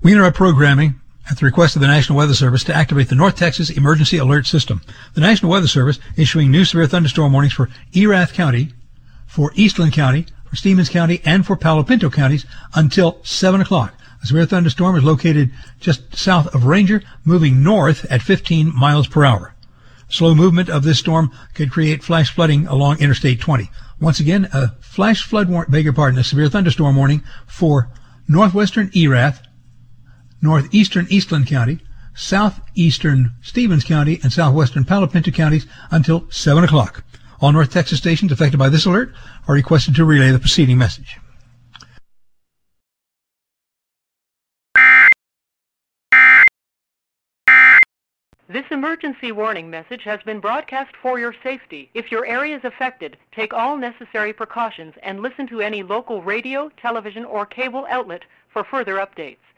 We interrupt programming at the request of the National Weather Service to activate the North Texas Emergency Alert System. The National Weather Service issuing new severe thunderstorm warnings for Erath County, for Eastland County, for Stevens County, and for Palo Pinto counties until 7 o'clock. A severe thunderstorm is located just south of Ranger, moving north at 15 miles per hour. Slow movement of this storm could create flash flooding along Interstate 20. Once again, a flash flood warning, a severe thunderstorm warning for northwestern Erath, northeastern Eastland County, southeastern Stevens County, and southwestern Palo Pinto counties until 7 o'clock. All North Texas stations affected by this alert are requested to relay the preceding message. This emergency warning message has been broadcast for your safety. If your area is affected, take all necessary precautions and listen to any local radio, television, or cable outlet for further updates.